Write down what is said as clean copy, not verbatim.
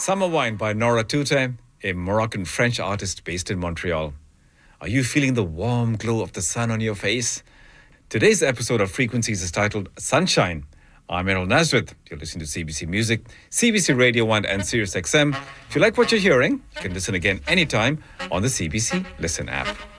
Summer Wine by Nora Tute, a Moroccan-French artist based in Montreal. Are you feeling the warm glow of the sun on your face? Today's episode of Frequencies is titled Sunshine. I'm Errol Nazareth. You're listening to CBC Music, CBC Radio 1 and Sirius XM. If you like what you're hearing, you can listen again anytime on the CBC Listen app.